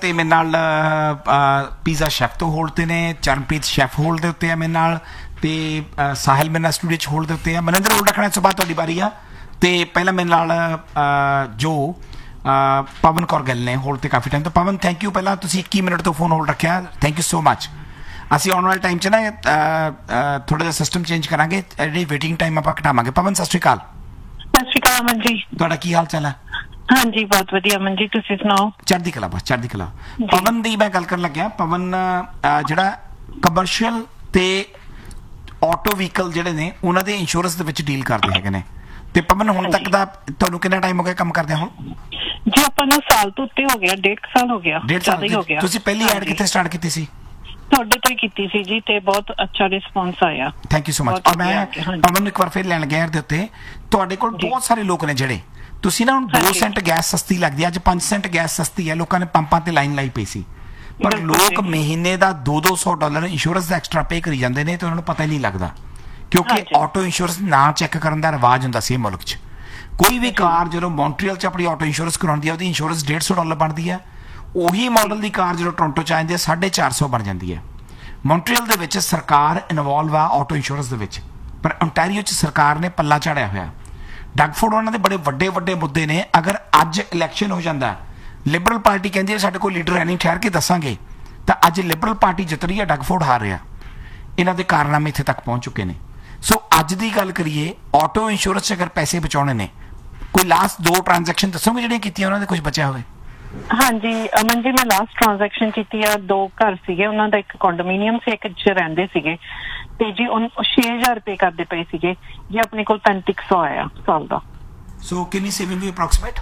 ਤੇ ਮੇਰੇ ਨਾਲ ਪੀਜ਼ਾ ਸ਼ੈਫ ਤੋਂ ਹੋਲਡ ਤੇ ਨੇ, ਚਰਨਪ੍ਰੀਤ ਸ਼ੈਫ ਹੋਲਡ ਦੇ ਉੱਤੇ ਆ ਮੇਰੇ ਨਾਲ, ਤੇ ਸਾਹਿਲ ਮੇਰੇ ਨਾਲ ਸਟੂਡੀਓ 'ਚ ਹੋਲਡ ਦੇ ਉੱਤੇ ਆ। ਮਨਿੰਦਰ ਹੋਲਡ ਰੱਖਣਾ, ਇਸ ਤੋਂ ਬਾਅਦ ਤੁਹਾਡੀ ਵਾਰੀ ਆ। ਤੇ ਪਹਿਲਾਂ ਮੇਰੇ ਨਾਲ ਜੋ ਪਵਨ ਕੌਰ ਗਿੱਲ ਨੇ ਹੋਲਡ ਤੇ ਕਾਫੀ ਟਾਈਮ ਤੋਂ। ਪਵਨ ਥੈਂਕ ਯੂ, ਪਹਿਲਾਂ ਤੁਸੀਂ 21 ਮਿੰਟ ਤੋਂ ਫੋਨ ਹੋਲਡ ਰੱਖਿਆ, ਥੈਂਕ ਯੂ ਸੋ ਮਚ। ਅਸੀਂ ਆਉਣ ਵਾਲੇ ਟਾਈਮ 'ਚ ਨਾ ਥੋੜ੍ਹਾ ਜਿਹਾ ਸਿਸਟਮ ਚੇਂਜ ਕਰਾਂਗੇ, ਜਿਹੜੀ ਵੇਟਿੰਗ ਟਾਈਮ ਆਪਾਂ ਘਟਾਵਾਂਗੇ। ਪਵਨ ਸਤਿ ਸ਼੍ਰੀ ਅਕਾਲ। ਸਤਿ ਸ਼੍ਰੀ ਅਕਾਲ ਅਮਨ ਜੀ, ਤੁਹਾਡਾ ਕੀ ਹਾਲ ਚਾਲ ਹੈ? ਹਾਂਜੀ ਬਹੁਤ ਵਧੀਆ ਅਮਨ ਜੀ, ਤੁਸੀਂ ਸੁਣਾਓ? ਚੜ੍ਹਦੀ ਕਲਾ, ਬਸ ਚੜ੍ਹਦੀ ਕਲਾ। ਪਵਨ ਦੀ ਮੈਂ ਗੱਲ ਕਰਨ ਲੱਗਿਆ। ਪਵਨ ਜਿਹੜਾ ਕਮਰਸ਼ੀਅਲ ਤੇ ਆਟੋ ਵਹੀਕਲ ਜਿਹੜੇ ਨੇ ਉਹਨਾਂ ਦੇ ਇੰਸ਼ੋਰੈਂਸ ਦੇ ਵਿੱਚ ਡੀਲ ਕਰਦੇ ਹੈਗੇ ਨੇ। ਤੇ ਪਵਨ ਹੁਣ ਤੱਕ ਦਾ ਤੁਹਾਨੂੰ ਕਿੰਨਾ ਟਾਈਮ ਹੋ ਗਿਆ ਕੰਮ ਕਰਦੇ ਹੁਣ? ਜੀ ਆਪਾਂ ਨੂੰ ਸਾਲ ਤੋਂ ਉੱਤੇ ਹੋ ਗਿਆ, 1.5 ਸਾਲ ਹੋ ਗਿਆ। 1.5 ਸਾਲ ਹੋ ਗਿਆ। ਤੁਸੀਂ ਪਹਿਲੀ ਐਡ ਕਿੱਥੇ ਸਟਾਰਟ ਕੀਤੀ ਸੀ? ਤੁਹਾਡੇ ਤੋਂ ਹੀ ਕੀਤੀ ਸੀ ਜੀ, ਤੇ ਬਹੁਤ ਅੱਛਾ ਰਿਸਪੌਂਸ ਆਇਆ। Thank you so much. ਔਰ ਮੈਂ ਪਵਨ ਨੂੰ ਇੱਕ ਵਾਰ ਫਿਰ ਲੈਣ ਗਿਆ ਦੇ ਉੱਤੇ, ਤੁਹਾਡੇ ਕੋਲ ਬਹੁਤ ਸਾਰੇ ਲੋਕ ਨੇ ਜਿਹੜੇ ਤੁਸੀਂ ਨਾ ਹੁਣ 2 ਸੈਂਟ ਗੈਸ ਸਸਤੀ ਲੱਗਦੀ ਹੈ, ਅੱਜ 5 ਸੈਂਟ ਗੈਸ ਸਸਤੀ ਹੈ, ਲੋਕਾਂ ਨੇ ਪੰਪਾਂ ਤੇ ਲਾਈਨ ਲਾਈ ਪਈ ਸੀ, ਪਰ ਲੋਕ ਮਹੀਨੇ ਦਾ $200 ਇੰਸ਼ੋਰੈਂਸ ਦਾ ਐਕਸਟਰਾ ਪੇ ਕਰੀ ਜਾਂਦੇ ਨੇ ਤੇ ਉਹਨਾਂ ਨੂੰ ਪਤਾ ਹੀ ਨਹੀਂ ਲੱਗਦਾ, ਕਿਉਂਕਿ ਆਟੋ ਇੰਸ਼ੋਰੈਂਸ ਨਾ ਚੈੱਕ ਕਰਨ ਦਾ ਰਿਵਾਜ ਹੁੰਦਾ ਸੀ ਇਹ ਮੁਲਕ 'ਚ। ਕੋਈ ਵੀ ਕਾਰ ਜਦੋਂ ਮੌਂਟਰੀਅਲ 'ਚ ਆਪਣੀ ਆਟੋ ਇੰਸ਼ੋਰੈਂਸ ਕਰਾਉਂਦੀ ਹੈ, ਉਹਦੀ ਇੰਸ਼ੋਰੈਂਸ $150 ਬਣਦੀ ਹੈ। ਉਹੀ ਮਾਡਲ ਦੀ ਕਾਰ ਜਦੋਂ ਟੋਰਾਂਟੋ 'ਚ ਆ ਜਾਂਦੀ ਹੈ 450 ਬਣ ਜਾਂਦੀ ਹੈ। ਮੌਂਟਰੀਅਲ ਦੇ ਵਿੱਚ ਸਰਕਾਰ ਇਨਵੋਲਵ ਆ ਆਟੋ ਇੰਸ਼ੋਰੈਂਸ ਦੇ ਵਿੱਚ, ਪਰ ontario 'ਚ ਸਰਕਾਰ ਨੇ ਪੱਲਾ ਝਾੜਿਆ ਹੋਇਆ। ਡਗਫੋਰਡ ਉਹਨਾਂ ਦੇ ਬੜੇ ਵੱਡੇ ਵੱਡੇ ਮੁੱਦੇ ਨੇ। ਅਗਰ ਅੱਜ ਇਲੈਕਸ਼ਨ ਹੋ ਜਾਂਦਾ, ਲਿਬਰਲ ਪਾਰਟੀ ਕਹਿੰਦੀ ਹੈ ਸਾਡੇ ਕੋਲ ਲੀਡਰ ਹੈ ਨਹੀਂ, ਠਹਿਰ ਕੇ ਦੱਸਾਂਗੇ, ਤਾਂ ਅੱਜ ਲਿਬਰਲ ਪਾਰਟੀ ਜਿੱਤ ਰਹੀ ਹੈ, ਡਗਫੋਰਡ ਹਾਰ ਰਿਹਾ। ਇਹਨਾਂ ਦੇ ਕਾਰਨਾਮੇ ਇੱਥੇ ਤੱਕ ਪਹੁੰਚ ਚੁੱਕੇ ਨੇ। ਸੋ ਅੱਜ ਦੀ ਗੱਲ ਕਰੀਏ, ਆਟੋ ਇੰਸ਼ੋਰੈਂਸ 'ਚ ਅਗਰ ਪੈਸੇ ਬਚਾਉਣੇ ਨੇ, ਕੋਈ ਲਾਸਟ 2 ਟ੍ਰਾਂਜੈਕਸ਼ਨ ਦੱਸੋਗੇ ਜਿਹੜੀਆਂ ਕੀਤੀਆਂ ਉਹਨਾਂ ਦੇ ਕੁਝ ਬਚਿਆ ਹੋਵੇ? ਹਾਂਜੀ ਅਮਨ ਜੀ, ਮੈਂ ਲਾਸਟ ਟ੍ਰਾਂਜੈਕਸ਼ਨ ਕੀਤੀ ਆ। 2 ਘਰ ਸੀਗੇ, ਉਹਨਾਂ ਦਾ ਇੱਕ ਕੰਡੋਮੀਨੀਅਮ ਸੀ, ਇੱਕ 'ਚ ਰਹਿੰਦੇ ਸੀਗੇ, ਤੇ ਜੀ 6000 ਰੁਪਏ ਕਰਦੇ ਪਏ ਸੀਗੇ ਜੀ। ਆਪਣੇ ਕੋਲ 3500 ਆਇਆ ਸਾਲ ਦਾ। ਸੋ ਕਿੰਨੀ ਸੇਵਿੰਗ ਹੋਈ ਅਪਰੋਕਸੀਮੇਟ?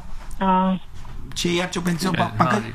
6000 ਚੋਂ 2500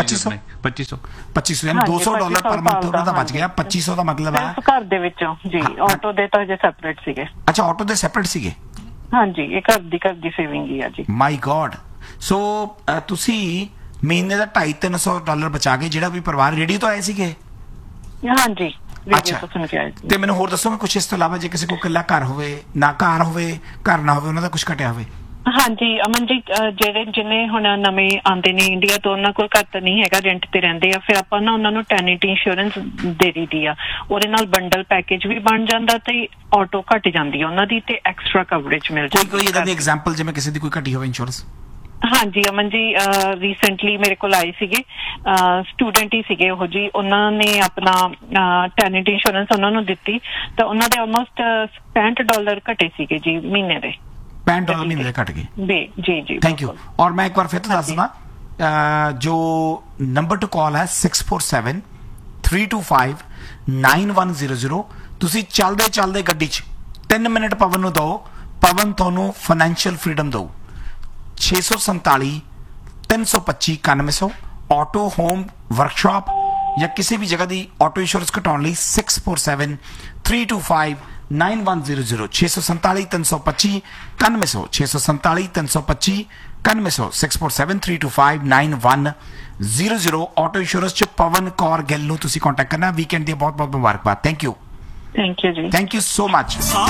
ਯਾਨੀ $200 ਪਰ ਮੰਥ ਉਹਨਾਂ ਦਾ ਬਚ ਗਿਆ। 2500 ਦਾ ਮਤਲਬ ਹੈ ਘਰ ਦੇ ਵਿੱਚੋਂ ਜੀ। ਆਟੋ ਦੇ ਤਾਂ ਜੇ ਸੈਪਰੇਟ ਸੀਗੇ। ਅੱਛਾ, ਆਟੋ ਦੇ ਸੈਪਰੇਟ ਸੀਗੇ। ਹਾਂਜੀ, ਇਹ ਘਰ ਦੀ ਸੇਵਿੰਗ ਹੀ ਆ ਜੀ। ਮਾਈ ਗॉड। ਸੋ ਤੁਸੀਂ ਮਹੀਨੇ ਦਾ $250-300 ਬਚਾ ਕੇ, ਜਿਹੜਾ ਵੀ ਪਰਿਵਾਰ ਰੇਡੀਓ ਤੋਂ ਆਏ ਸੀਗੇ? ਹਾਂਜੀ, ਰੇਡੀਓ ਤੋਂ ਸੁਣ ਕੇ ਆਏ ਸੀ। ਤੇ ਮੈਨੂੰ ਹੋਰ ਦੱਸੋਗੇ ਕੁਛ ਇਸ ਤੋਂ ਇਲਾਵਾ, ਜੇ ਕਿਸੇ ਕੋਲ ਇਕੱਲਾ ਘਰ ਹੋਵੇ, ਨਾ ਕਾਰ ਹੋਵੇ, ਘਰ ਨਾ ਹੋਵੇ, ਉਹਨਾਂ ਦਾ ਕੁਝ ਘਟਿਆ ਹੋਵੇ? ਹਾਂਜੀ ਅਮਨ ਜੀ, ਜਿਹਨੇ ਹੁਣ ਨਵੇਂ ਆਉਂਦੇ ਨੇ ਇੰਡੀਆ ਤੋਂ, ਉਹਨਾਂ ਕੋਲ ਘਰ ਤਾਂ ਨਹੀਂ ਹੈਗਾ, ਰੈਂਟ ਤੇ ਰਹਿੰਦੇ ਆ, ਫਿਰ ਆਪਾਂ ਨਾ ਉਹਨਾਂ ਨੂੰ ਟੈਨਿਟੀ ਇੰਸ਼ੋਰੈਂਸ ਦੇ ਦਿੱਤੀ ਆ। ਉਹਦੇ ਨਾਲ ਬੰਡਲ ਪੈਕੇਜ ਵੀ ਬਣ ਜਾਂਦਾ ਤੇ ਆਟੋ ਘਟ ਜਾਂਦੀ ਆ ਉਹਨਾਂ ਦੀ, ਤੇ ਐਕਸਟਰਾ ਕਵਰੇਜ ਮਿਲ ਜਾਂਦੀ। ਕੋਈ ਇਦਾਂ ਦੀ ਐਗਜ਼ਾਮਪਲ ਜਿਵੇਂ ਕਿਸੇ ਦੀ ਕੋਈ ਘਟੀ ਹੋਵੇ ਇੰਸ਼ੋਰੈਂਸ? ਹਾਂਜੀ ਅਮਨ ਜੀ, ਰੀਸੈਂਟਲੀ ਮੇਰੇ ਕੋਲ ਆਏ ਸੀਗੇ, ਸਟੂਡੈਂਟ ਹੀ ਸੀਗੇ ਉਹ ਜੀ। ਉਹਨਾਂ ਨੇ ਆਪਣਾ ਟੈਨਿਟ ਇੰਸ਼ੋਰੈਂਸ ਉਹਨਾਂ ਨੂੰ ਦਿੱਤੀ, ਤਾਂ ਉਹਨਾਂ ਦੇ ਆਲਮੋਸਟ $65 ਘਟੇ ਸੀਗੇ ਜੀ ਮਹੀਨੇ ਦੇ। $65 ਮਹੀਨੇ ਦੇ ਘਟ ਗਏ ਜੀ ਜੀ। Thank you. ਔਰ ਮੈਂ ਇੱਕ ਵਾਰ ਫਿਰ ਤੋਂ ਦੱਸ ਦਵਾਂ, ਜੋ ਨੰਬਰ ਟੂ ਕਾਲ ਹੈ 6473259100। ਤੁਸੀਂ ਚੱਲਦੇ ਗੱਡੀ 'ਚ 3 ਮਿੰਟ ਪਵਨ ਨੂੰ ਦਿਓ, ਪਵਨ ਤੁਹਾਨੂੰ ਫਾਈਨੈਂਸ਼ੀਅਲ ਫਰੀडम ਦਿਓ। 647-325-9100। ਆਟੋ ਹੋਮ ਵਰਕਸ਼ਾਪ ਜਾਂ ਕਿਸੇ ਵੀ ਜਗ੍ਹਾ ਦੀ ਆਟੋ ਇੰਸ਼ੋਰੈਂਸ ਘਟਾਉਣ ਲਈ 6473259100। 647-325-9100 647-325-9100 647-325-9100। ਆਟੋ ਇੰਸ਼ੋਰੈਂਸ 'ਚ ਪਵਨ ਕੌਰ ਗਿੱਲ ਨੂੰ ਤੁਸੀਂ ਕੰਟੈਕਟ ਕਰਨਾ। ਵੀਕਐਂਡ ਦੀ ਬਹੁਤ ਬਹੁਤ ਮੁਬਾਰਕਬਾਦ। ਥੈਂਕ ਯੂ ਜੀ। Thank you so much.